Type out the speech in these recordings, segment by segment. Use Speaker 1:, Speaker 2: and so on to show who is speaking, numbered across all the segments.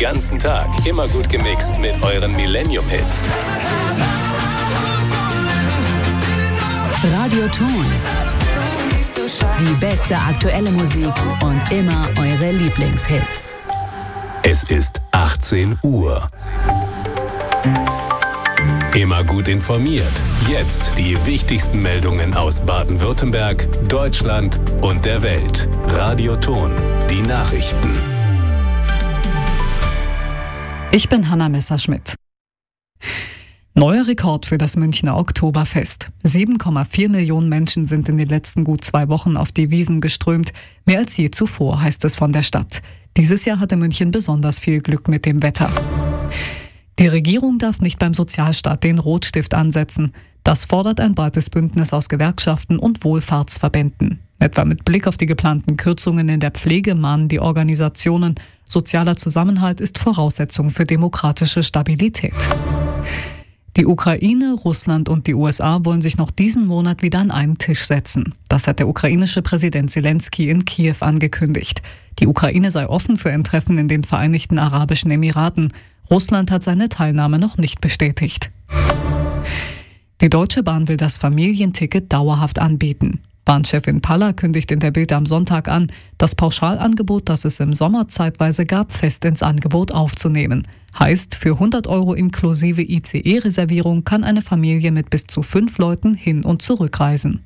Speaker 1: ganzen Tag immer gut gemixt mit euren Millennium-Hits.
Speaker 2: Radioton. Die beste aktuelle Musik und immer eure Lieblingshits.
Speaker 1: Es ist 18 Uhr. Immer gut informiert. Jetzt die wichtigsten Meldungen aus Baden-Württemberg, Deutschland und der Welt. Radioton. Die Nachrichten.
Speaker 3: Ich bin Hanna Messerschmidt. Neuer Rekord für das Münchner Oktoberfest. 7,4 Millionen Menschen sind in den letzten gut 2 Wochen auf die Wiesn geströmt. Mehr als je zuvor, heißt es von der Stadt. Dieses Jahr hatte München besonders viel Glück mit dem Wetter. Die Regierung darf nicht beim Sozialstaat den Rotstift ansetzen. Das fordert ein breites Bündnis aus Gewerkschaften und Wohlfahrtsverbänden. Etwa mit Blick auf die geplanten Kürzungen in der Pflege mahnen die Organisationen, sozialer Zusammenhalt ist Voraussetzung für demokratische Stabilität. Die Ukraine, Russland und die USA wollen sich noch diesen Monat wieder an einen Tisch setzen. Das hat der ukrainische Präsident Zelensky in Kiew angekündigt. Die Ukraine sei offen für ein Treffen in den Vereinigten Arabischen Emiraten. Russland hat seine Teilnahme noch nicht bestätigt. Die Deutsche Bahn will das Familienticket dauerhaft anbieten. Bahnchefin Paller kündigt in der Bild am Sonntag an, das Pauschalangebot, das es im Sommer zeitweise gab, fest ins Angebot aufzunehmen. Heißt, für 100 € inklusive ICE-Reservierung kann eine Familie mit bis zu 5 Leuten hin- und zurückreisen.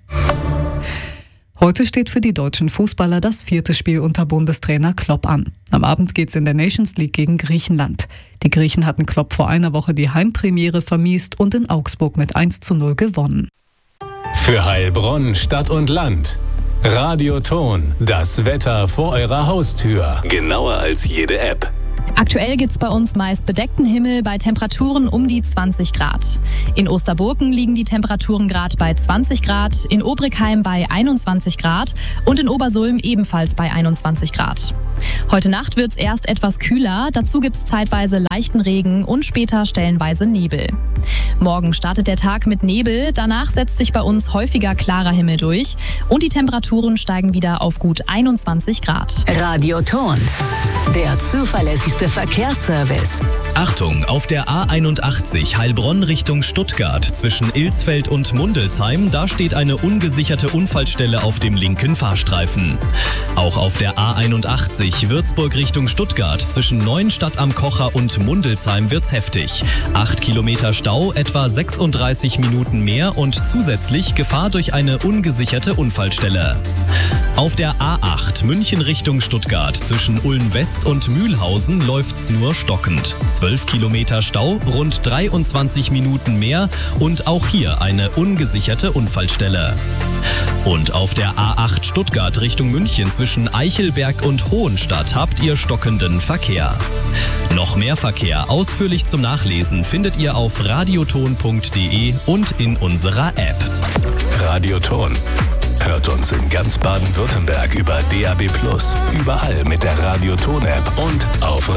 Speaker 3: Heute steht für die deutschen Fußballer das 4. Spiel unter Bundestrainer Klopp an. Am Abend geht's in der Nations League gegen Griechenland. Die Griechen hatten Klopp vor einer Woche die Heimpremiere vermiest und in Augsburg mit 1:0 gewonnen.
Speaker 1: Für Heilbronn, Stadt und Land. Radioton. Das Wetter vor eurer Haustür. Genauer als jede App.
Speaker 4: Aktuell gibt's bei uns meist bedeckten Himmel bei Temperaturen um die 20 Grad. In Osterburken liegen die Temperaturen gerade bei 20 Grad, in Obrigheim bei 21 Grad und in Obersulm ebenfalls bei 21 Grad. Heute Nacht wird's erst etwas kühler, dazu gibt's zeitweise leichten Regen und später stellenweise Nebel. Morgen startet der Tag mit Nebel, danach setzt sich bei uns häufiger klarer Himmel durch und die Temperaturen steigen wieder auf gut 21 Grad.
Speaker 2: Radioton. Der zuverlässigste Verkehrsservice.
Speaker 5: Achtung, auf der A81 Heilbronn Richtung Stuttgart zwischen Ilsfeld und Mundelsheim, da steht eine ungesicherte Unfallstelle auf dem linken Fahrstreifen. Auch auf der A81 Würzburg Richtung Stuttgart zwischen Neuenstadt am Kocher und Mundelsheim wird's heftig. 8 Kilometer Stau, etwa 36 Minuten mehr und zusätzlich Gefahr durch eine ungesicherte Unfallstelle. Auf der A8 München Richtung Stuttgart zwischen Ulm West und Mühlhausen läuft's nur stockend. 12 Kilometer Stau, rund 23 Minuten mehr und auch hier eine ungesicherte Unfallstelle. Und auf der A8 Stuttgart Richtung München zwischen Eichelberg und Hohenstadt habt ihr stockenden Verkehr. Noch mehr Verkehr ausführlich zum Nachlesen findet ihr auf radioton.de und in unserer App.
Speaker 1: Radioton. Hört uns in ganz Baden-Württemberg über DAB+, überall mit der Radioton-App und auf